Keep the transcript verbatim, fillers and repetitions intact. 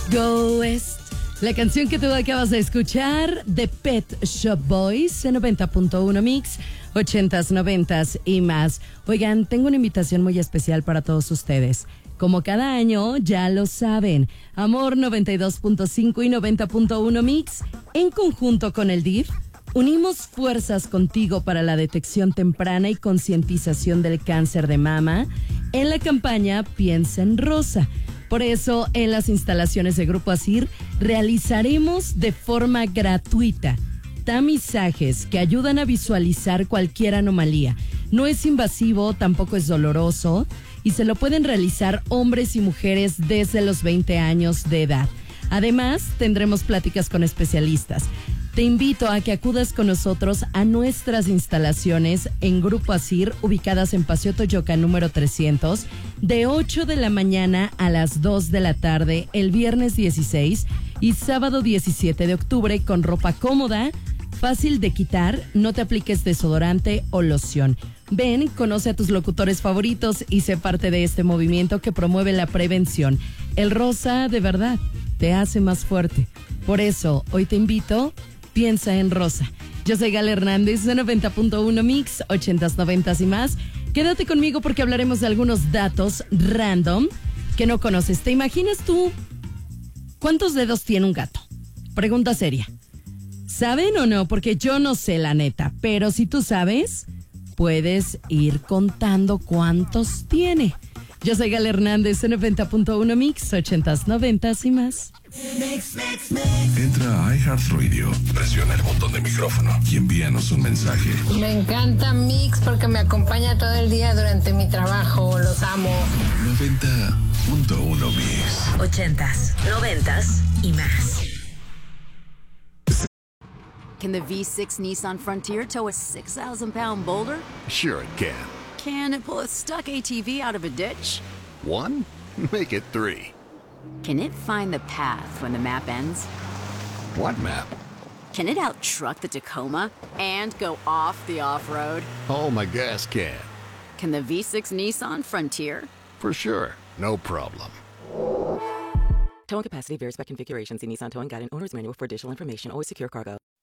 Go West. La canción que tú acabas de escuchar de Pet Shop Boys en noventa punto uno Mix, ochentas, noventas y más. Oigan, tengo una invitación muy especial para todos ustedes. Como cada año, ya lo saben, Amor noventa y dos punto cinco y noventa punto uno Mix, en conjunto con el D I F, unimos fuerzas contigo para la detección temprana y concientización del cáncer de mama en la campaña Piensa en Rosa. Por eso, en las instalaciones de Grupo Asir, realizaremos de forma gratuita tamizajes que ayudan a visualizar cualquier anomalía. No es invasivo, tampoco es doloroso y se lo pueden realizar hombres y mujeres desde los veinte años de edad. Además, tendremos pláticas con especialistas. Te invito a que acudas con nosotros a nuestras instalaciones en Grupo Asir, ubicadas en Paseo Toyoca número trescientos, de ocho de la mañana a las dos de la tarde, el viernes dieciséis y sábado diecisiete de octubre, con ropa cómoda, fácil de quitar, no te apliques desodorante o loción. Ven, conoce a tus locutores favoritos y sé parte de este movimiento que promueve la prevención. El rosa, de verdad, te hace más fuerte. Por eso, hoy te invito, piensa en Rosa. Yo soy Gal Hernández de noventa punto uno Mix, ochentas, noventas y más. Quédate conmigo porque hablaremos de algunos datos random que no conoces. ¿Te imaginas tú cuántos dedos tiene un gato? Pregunta seria. ¿Saben o no? Porque yo no sé, la neta. Pero si tú sabes, puedes ir contando cuántos tiene. Yo soy Gal Hernández de noventa punto uno Mix, ochentas, noventas y más. Mix, mix, mix. Entra a iHeartRadio, presiona el botón de micrófono y envíanos un mensaje. Me encanta Mix porque me acompaña todo el día durante mi trabajo. Los amo. noventa punto uno Mix. Ochentas, noventas y más. Can the V six Nissan Frontier tow a six thousand pound boulder? Sure it can. Can it pull a stuck A T V out of a ditch? One? Make it three. Can it find the path when the map ends? What map? Can it out-truck the Tacoma and go off the off-road? Oh, my gas can. Can the V six Nissan Frontier? For sure. No problem. Towing capacity varies by configuration. See Nissan Towing Guide and Owner's Manual for additional information. Always secure cargo.